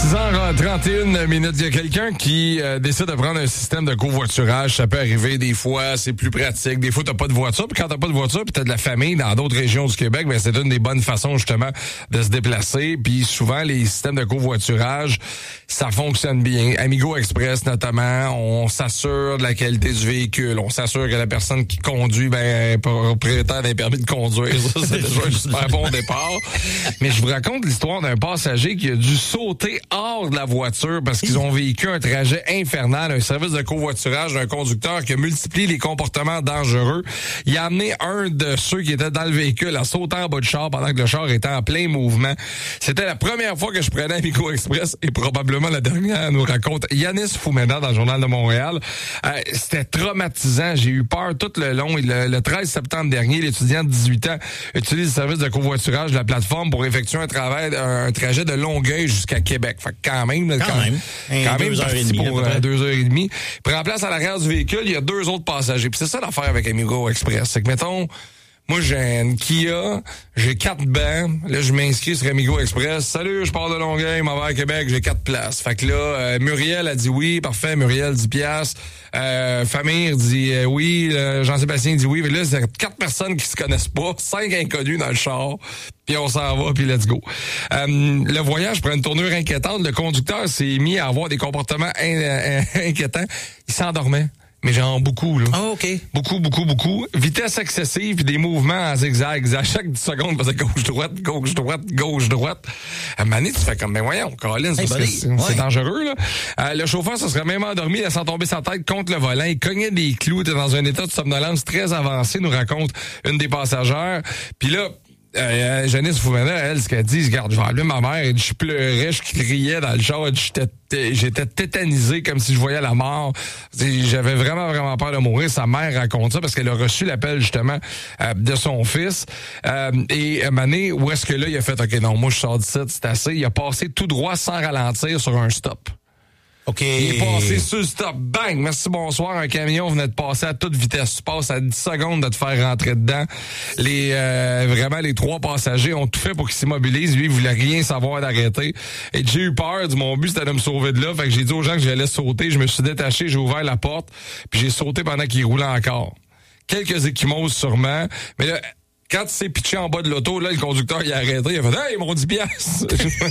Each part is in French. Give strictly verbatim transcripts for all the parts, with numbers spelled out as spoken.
six heures trente et une minutes. Il y a quelqu'un qui euh, décide de prendre un système de covoiturage. Ça peut arriver des fois, c'est plus pratique. Des fois, t'as pas de voiture. Puis quand t'as pas de voiture, puis t'as de la famille dans d'autres régions du Québec, ben c'est une des bonnes façons justement de se déplacer. Puis souvent, les systèmes de covoiturage, ça fonctionne bien. Amigo Express notamment, on s'assure de la qualité du véhicule. On s'assure que la personne qui conduit, ben, est propriétaire d'un permis de conduire. Ça, c'est déjà un super bon départ. Mais je vous raconte l'histoire d'un passager qui a dû sauter hors de la voiture parce qu'ils ont vécu un trajet infernal, un service de covoiturage d'un conducteur qui a multiplié les comportements dangereux. Il a amené un de ceux qui étaient dans le véhicule à sauter en bas de char pendant que le char était en plein mouvement. C'était la première fois que je prenais Amigo Express et probablement la dernière, nous raconte Yanis Foumeda dans le Journal de Montréal. Euh, c'était traumatisant. J'ai eu peur tout le long. Le, le treize septembre dernier, l'étudiant de dix-huit ans utilise le service de covoiturage de la plateforme pour effectuer un travail, un, un trajet de Longueuil jusqu'à Québec. Fait que quand même, quand, quand même, quand même, deux heures et demie, pour euh, deux heures et demie. Il prend place à l'arrière du véhicule, il y a deux autres passagers. Puis c'est ça l'affaire avec Amigo Express. C'est que, mettons, moi, j'ai une Kia, j'ai quatre bancs. Là, je m'inscris sur Amigo Express. Salut, je pars de Longueuil, m'en vais à Québec, j'ai quatre places. Fait que là, euh, Muriel a dit oui, parfait. Muriel, dix piastres. Euh, Famire dit euh, oui. Euh, Jean-Sébastien dit oui. Mais là, c'est quatre personnes qui se connaissent pas, cinq inconnus dans le char. Puis on s'en va, puis let's go. Euh, le voyage prend une tournure inquiétante. Le conducteur s'est mis à avoir des comportements in- in- inquiétants. Il s'endormait. Mais genre beaucoup, là. Ah, oh, OK. Beaucoup, beaucoup, beaucoup. Vitesse excessive puis des mouvements en zigzag. À chaque dix secondes, parce que gauche-droite, gauche-droite, gauche-droite. À un moment donné, tu fais comme, ben voyons, Colin, hey, c'est, c'est ouais. dangereux, là. Euh, le chauffeur se serait même endormi, laissant tomber sa tête contre le volant. Il cognait des clous, était dans un état de somnolence très avancé, nous raconte une des passagères. Puis là, Euh, Janice Foumeda, elle, ce qu'elle dit, regarde, je vais appeler ma mère, et je pleurais, je criais dans le char, j'étais, j'étais tétanisé comme si je voyais la mort. J'avais vraiment, vraiment peur de mourir. Sa mère raconte ça parce qu'elle a reçu l'appel, justement, euh, de son fils. Euh, et à un moment donné, où est-ce que là, il a fait, OK, non, moi, je sors d'ici, c'est assez. Il a passé tout droit sans ralentir sur un stop. OK. Il est passé sur le stop. Bang! Merci, bonsoir. Un camion venait de passer à toute vitesse. Tu passes à dix secondes de te faire rentrer dedans. Les euh, vraiment, les trois passagers ont tout fait pour qu'ils s'immobilisent. Lui, il voulait rien savoir d'arrêter. Et j'ai eu peur. Mon but, c'était de me sauver de là. Fait que j'ai dit aux gens que j'allais sauter. Je me suis détaché, j'ai ouvert la porte. Puis j'ai sauté pendant qu'il roulait encore. Quelques échymoses sûrement. Mais là, quand il s'est pitché en bas de l'auto, là, le conducteur, il a arrêté. Il a fait « Hey, ils m'ont dix piastres! »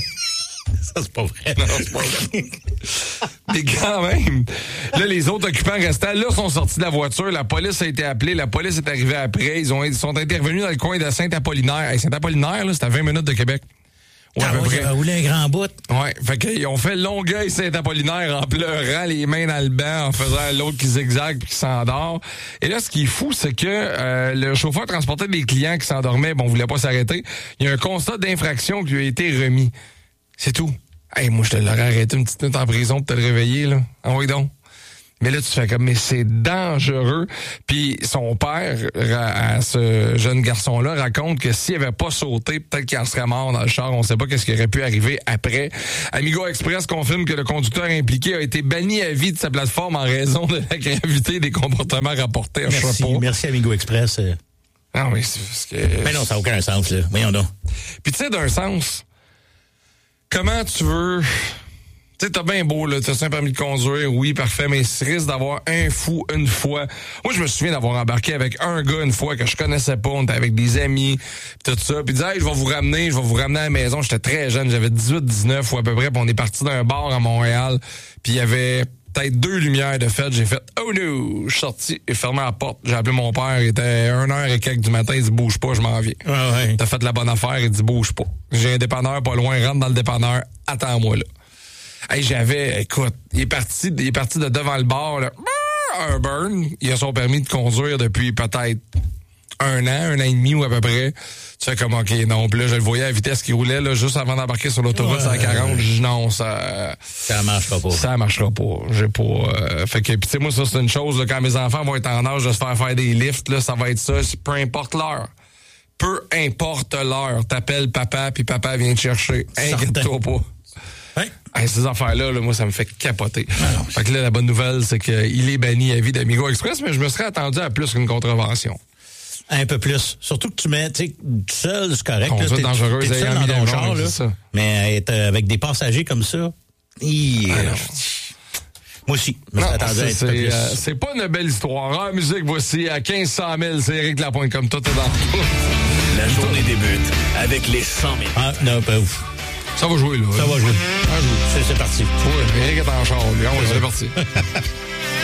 Ça, c'est pas vrai. Non, c'est pas vrai. Mais quand même. Là, les autres occupants restants, là, sont sortis de la voiture. La police a été appelée. La police est arrivée après. Ils ont, ils sont intervenus dans le coin de Saint-Apollinaire. Hey, Saint-Apollinaire, là, c'est à vingt minutes de Québec. Ouais, ah, ouais, a roulé un grand bout. Ouais, fait qu'ils ont fait Longueuil Saint-Apollinaire en pleurant, les mains dans le banc, en faisant l'autre qui zigzague puis qui s'endort. Et là, ce qui est fou, c'est que euh, le chauffeur transportait des clients qui s'endormaient, bon, voulait pas s'arrêter. Il y a un constat d'infraction qui lui a été remis. C'est tout. Hey, moi, je te l'aurais arrêté une petite minute en prison pour te le réveiller, là. Ah oui, donc. Mais là, tu fais comme, mais c'est dangereux. Puis son père, à ce jeune garçon-là, raconte que s'il avait pas sauté, peut-être qu'il en serait mort dans le char. On sait pas qu'est-ce qui aurait pu arriver après. Amigo Express confirme que le conducteur impliqué a été banni à vie de sa plateforme en raison de la gravité des comportements rapportés à Merci, chapeau. merci Amigo Express. Non, mais c'est parce que... Mais non, ça n'a aucun sens, là. Voyons donc. Puis tu sais, d'un sens... Comment tu veux... Tu sais, t'as bien beau, là, t'as un permis de conduire, oui, parfait, mais il risque d'avoir un fou une fois. Moi, je me souviens d'avoir embarqué avec un gars une fois que je connaissais pas, on était avec des amis, tout ça, puis il disait, hey, je vais vous ramener, je vais vous ramener à la maison. J'étais très jeune, j'avais dix-huit, dix-neuf ou à peu près, puis on est parti d'un bar à Montréal, puis il y avait peut-être deux lumières de fête. J'ai fait, oh no, je suis sorti, j'ai fermé la porte, j'ai appelé mon père, il était une heure et quelques du matin, il dit, bouge pas, je m'en viens. Ouais, ouais. T'as fait la bonne affaire, il dit, bouge pas. J'ai un dépanneur pas loin, rentre dans le dépanneur, attends-moi là. Hey, j'avais, écoute, il est parti, il est parti de devant le bar, là, un burn. Il a son permis de conduire depuis peut-être un an, un an et demi ou à peu près. Tu fais comme, OK, non. Puis là, je le voyais à la vitesse qu'il roulait, là, juste avant d'embarquer sur l'autoroute, ouais, à quarante. Je dis, non, ça... Ça marchera pas. Ça marchera pas. J'ai pas... Euh, fait que, puis tu sais, moi, ça, c'est une chose, là, quand mes enfants vont être en âge de se faire faire des lifts, là, ça va être ça, peu importe l'heure. Peu importe l'heure. T'appelles papa, puis papa vient te chercher. Inquiète-toi pas. Ouais. Hey, ces affaires-là, là, moi, ça me fait capoter. Alors, fait que là, la bonne nouvelle, c'est qu'il est banni à vie d'Amigo Express, mais je me serais attendu à plus qu'une contravention. Un peu plus. Surtout que tu mets, tu sais, seul, c'est correct. Conduite là, t'es, dangereuse, t'es seul dans ton char, là. Mais être avec des passagers comme ça, Hi, Ah, euh, non. moi aussi. Je me Non, attendais ça, à être c'est, un peu plus. euh, c'est pas une belle histoire. En musique, voici à quinze cent mille, c'est Éric Lapointe, comme tout est dans tout. La journée débute avec les cent mille. Ah, non, pas ouf. Ça va jouer, là. Ça va jouer. Ça va jouer. C'est, c'est parti. Oui, Éric est en char, lui. Ah ouais, c'est parti.